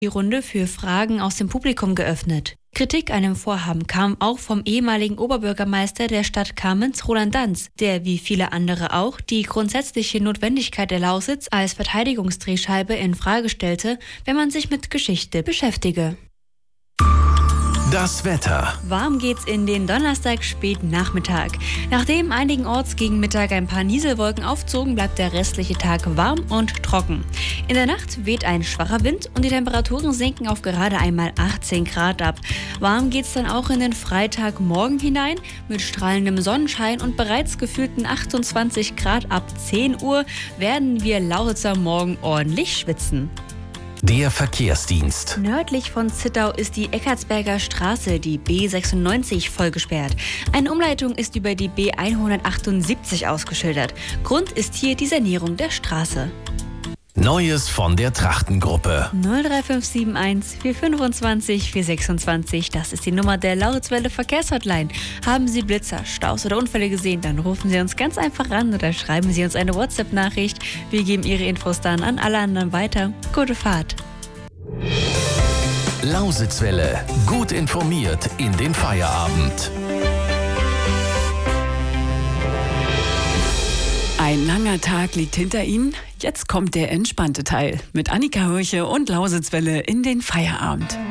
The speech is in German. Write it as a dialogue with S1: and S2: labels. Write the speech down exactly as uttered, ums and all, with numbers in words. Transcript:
S1: Die Runde für Fragen aus dem Publikum geöffnet. Kritik an dem Vorhaben kam auch vom ehemaligen Oberbürgermeister der Stadt Kamenz, Roland Danz, der wie viele andere auch die grundsätzliche Notwendigkeit der Lausitz als Verteidigungsdrehscheibe in Frage stellte, wenn man sich mit Geschichte beschäftige.
S2: Das Wetter.
S1: Warm geht's in den Donnerstag späten Nachmittag. Nachdem einigenorts gegen Mittag ein paar Nieselwolken aufzogen, bleibt der restliche Tag warm und trocken. In der Nacht weht ein schwacher Wind und die Temperaturen sinken auf gerade einmal achtzehn Grad ab. Warm geht's dann auch in den Freitagmorgen hinein mit strahlendem Sonnenschein und bereits gefühlten achtundzwanzig Grad. Ab zehn Uhr werden wir Lausitzer morgen ordentlich schwitzen.
S2: Der Verkehrsdienst.
S1: Nördlich von Zittau ist die Eckartsberger Straße, die B sechsundneunzig, voll gesperrt. Eine Umleitung ist über die B hundertachtundsiebzig ausgeschildert. Grund ist hier die Sanierung der Straße.
S2: Neues von der Trachtengruppe.
S1: null drei fünf sieben eins vier fünfundzwanzig vier sechsundzwanzig, das ist die Nummer der Lauritzwelle Verkehrshotline. Haben Sie Blitzer, Staus oder Unfälle gesehen, dann rufen Sie uns ganz einfach an oder schreiben Sie uns eine WhatsApp-Nachricht. Wir geben Ihre Infos dann an alle anderen weiter. Gute Fahrt.
S2: Lausitzwelle. Gut informiert in den Feierabend.
S3: Ein langer Tag liegt hinter Ihnen. Jetzt kommt der entspannte Teil mit Annika Hörche und Lausitzwelle in den Feierabend.